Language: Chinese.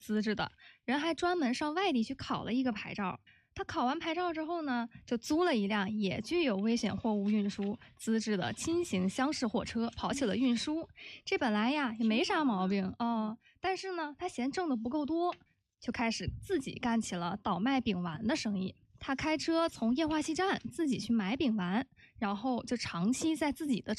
资质的，人还专门上外地去考了一个牌照。他考完牌照之后呢，就租了一辆也具有危险货物运输资质的轻型厢式货车，跑起了运输。这本来呀也没啥毛病但是呢，他嫌挣的不够多，就开始自己干起了倒卖饼丸的生意。他开车从液化气站自己去买饼丸，然后就长期在自己的